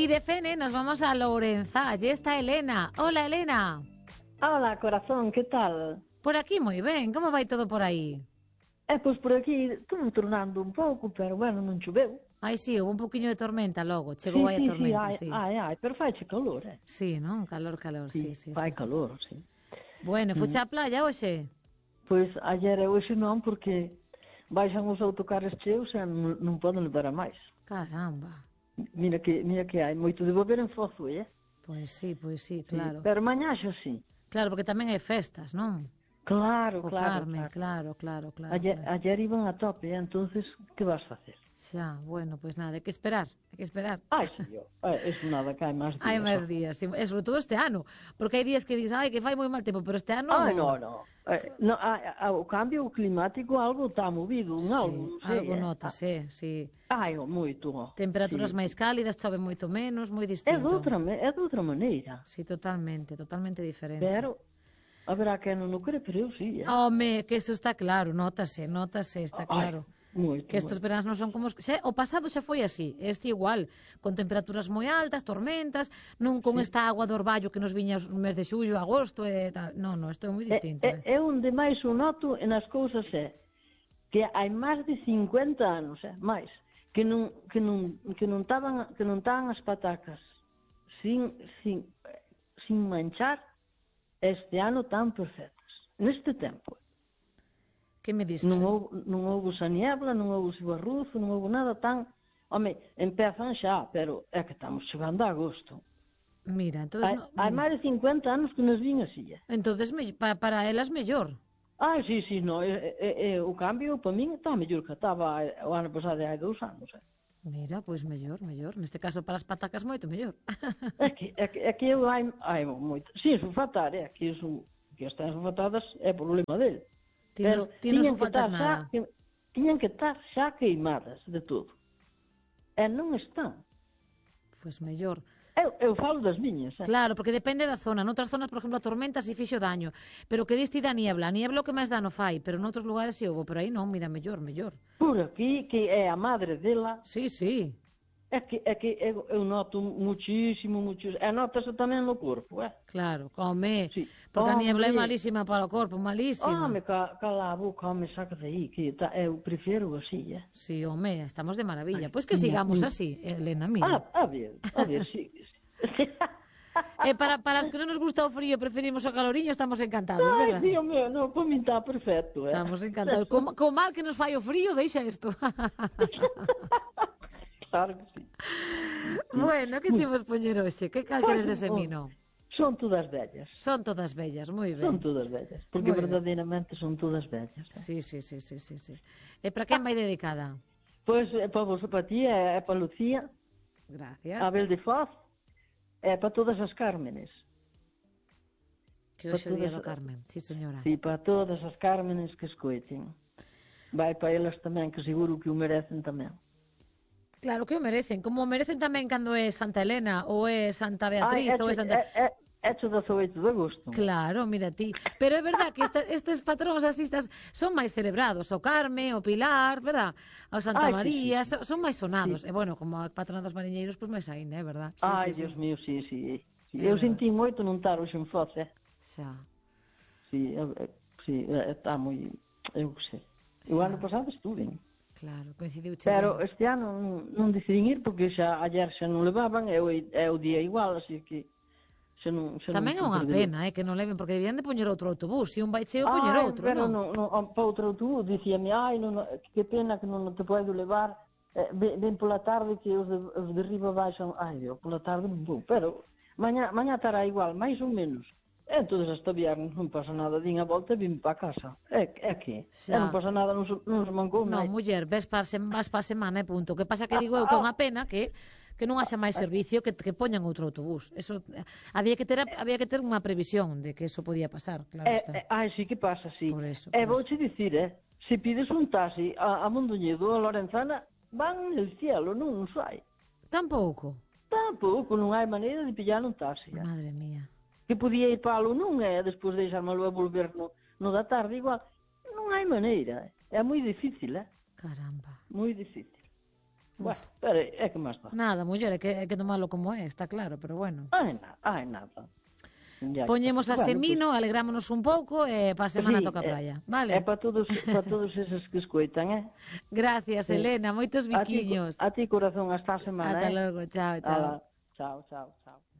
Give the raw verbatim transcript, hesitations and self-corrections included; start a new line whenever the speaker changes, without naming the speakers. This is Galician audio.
Y de Fene nos vamos a Lourenzá. Allí está Elena. Hola, Elena.
Hola, corazón, que tal?
Por aquí moi ben. Como vai todo por aí?
Eh, pois por aquí estuvo tornando un pouco, pero bueno, non choveu.
Ai, sí, houve un poquinho de tormenta logo. Chegou
Sí,
aí a
sí, sí,
tormenta,
ai,
sí.
ai, ai, pero faiche calor, eh?
Sí, non? Calor, calor, sí, sí, sí.
fai
sí.
calor, sí.
Bueno, fuche á playa hoxe?
Pois ayer e hoxe non, porque baixan os autocarros cheos e non, non poden levar a máis.
Caramba.
Mira que, mira que hai moito de volver en Fozo, eh?
Pois sí, pois sí,
Sí,
claro.
pero mañá xa sí.
Claro, porque tamén hai festas, non?
Claro,
O
claro,
Carmen,
claro.
claro, claro, claro.
Ayer,
claro.
ayer iban a tope, eh? Entonces, que vas facer?
Xa, bueno, pois nada, hai que esperar, hai que esperar.
Ai, sí, yo, eh, eso nada, que hai máis días.
Hai máis
oh.
días, sí, e sobre todo este ano, porque hai días que dices, ai, que fai moi mal tempo, pero este ano...
Ai, no, no. Eh, no a, a, o cambio climático algo está movido, un
Sí,
algo, non sei.
algo
eh.
notase, sí.
Ai, oh, moito. oh.
Temperaturas
sí,
máis
sí.
cálidas, chove moito menos, moi
É
distinto.
de outra, me- é de outra maneira.
Sí, totalmente, totalmente diferente.
Pero, haberá que non o cree, pero eu sí, eh.
Home, que eso está claro, notase, notase, está
Ai,
claro.
moito,
Que estos
moito.
veranos non son como... os que- Xe, o pasado xa foi así, este igual, con temperaturas moi altas, tormentas, non con
Sí.
esta agua do orballo que nos viña no mes de xullo, agosto, e tal. Non, non, isto é moi
É,
distinto.
é,
eh.
é onde máis o noto e nas cousas é que hai máis de cincuenta anos, eh, máis, que non que non que non estaban que non estaban as patacas sin sin sin manchar este ano tan perfectas. Neste tempo.
Que me dis?
Non houve, non houve esa niebla, non houve ese barruzo, non houve nada tan... Home, empezan xa, pero é que estamos chegando a agosto.
Mira, entonces...
Hai,
no-
hai máis de cincuenta anos que nos vin así. eh.
Entonces, me, pa, para elas mellor.
Ah, sí, sí, no, é, é, é, o cambio para min está mellor que estaba o ano pasado hai dous anos. Eh.
Mira, pois mellor, mellor. Neste caso, para as patacas, moito mellor.
É que, é que, é que eu hai, hai moito... Sí, sulfatar, é que, iso, que están sulfatadas é problema dele.
Ti
Pero
nos- ti non
tiñan que
sulfatas
estar xa,
nada.
que, tiñan que estar xa queimadas de todo. E non están.
Pois mellor.
Eu, eu falo das miñas, eh?
Claro, porque depende da zona. Noutras zonas, por exemplo, a tormenta si fixo daño. Pero que diste da niebla. A niebla o que máis dano fai. Pero noutros lugares si houve. Pero aí non, mira, mellor, mellor.
Por aquí, que é a madre dela,
Sí, sí.
é que, é que eu, eu noto muchísimo, muchísimo. E nota-se tamén no corpo, eh?
Claro, come.
Sí.
Porque a
Home.
niebla é malísima para o corpo, malísima.
Home, ca, cala a boca, home, saca de aí, que ta, eu prefiro así, eh?
Sí, home, estamos de maravilla.
Ai,
Pois que
mira,
sigamos
mira.
así, Elena,
Ah,
mira.
a ver, a ver, sí.
E para, para os que non nos gusta o frío, preferimos o caloriño, estamos encantados,
Ai,
verdad?
Dios mío, no, para min está perfecto, eh?
Estamos encantados. Co, co mal que nos fai o frío, deixa isto.
Claro que sí.
Bueno, que chimos poñer hoxe? Que cal queres de semino?
Son todas bellas.
Son todas bellas, moi
Son
ben.
todas bellas, porque
Moi ben.
verdadeiramente son todas bellas. Eh?
Sí, sí, sí, sí, sí, sí. E para quen vai dedicada?
Pois é para vos, para ti, é para Lucía,
Gracias.
Abel de Foz, é para todas as Cármenes.
Que hoxe é o día do
todas-
Carmen. Sí, señora.
E para todas as Cármenes que escoiten. Vai para elas tamén, que seguro que o merecen tamén.
Claro que o merecen, como o merecen tamén cando é Santa Elena ou é Santa Beatriz
Ai,
ou é
é,
Santa...
é, é, é dezaoito de agosto.
Claro, mira ti. Pero é verdad que esta, estes patróns así estas son máis celebrados. O Carme, o Pilar, verdad? O Santa
Ai, sí,
María,
sí, sí.
son, son máis sonados. E bueno, como a patrona dos mariñeiros, pois máis aínda, é verdad? Sí,
Ai,
sí,
Dios
sí.
mío, sí, sí. sí.
É
Eu
verdad.
sentí moito non estar hoxe en Foz, eh?
Xa.
Sí, é, é, sí, é, está moi... Eu que sei. O
Sí.
ano pasado estuve.
Claro, coincidiu
Pero este ano non, non decidín ir porque xa ayer xa non levaban e o, é o día igual, así que xa non, xa
Tamén é
non
unha
perdí.
pena, eh, que non leven, porque debían de poñer outro autobús. Se un vai cheo, poñer
Ai,
outro,
pero
non?
non, non, para outro autobús dicíame, ai, non, que pena que non te podo levar, eh, ven, ven pola tarde que os de, os de riba baixan, ai, eu pola tarde non vou, pero mañá, mañá estará igual, máis ou menos. E entonces hasta viernes non pasa nada, din a volta e vim para casa. É, é que,
Xa.
e non pasa nada, non, se- non se mancou
Non,
nada.
muller, ves para sem, vas para a semana e punto. O que pasa que digo eu que é unha pena que que non haxa máis servicio, que, que poñan outro autobús. Eso eh, había que ter había que ter unha previsión de que eso podía pasar, claro
É,
está.
é, ai, sí que pasa, sí.
Por eso,
E
por
vouche dicir, eh, se pides un taxi a, a Mondoñedo ou a Lorenzana, van no cielo, non nos hai.
Tampouco.
Tampouco, non hai maneira de pillar un taxi. Eh.
Madre mía.
Que podía ir para o non é, despois deixármelo a volver no, no da tarde igual. Non hai maneira, é moi difícil, eh?
Caramba.
Moi difícil. Bueno, pero é que máis dá.
Nada, muller, é que, é que tomalo como é, está claro, pero bueno.
Ai, nada, ai, nada. Ya,
Poñemos a
bueno,
semino, pues, alegrámonos un pouco e pa semana
sí,
toca a praia,
é,
vale?
É para todos, para todos eses que escoitan, eh?
Gracias,
Sí.
Elena, moitos biquiños.
A ti, a ti corazón, hasta a semana,
Ata
eh?
logo, chao, chao.
Ala, chao, chao, chao.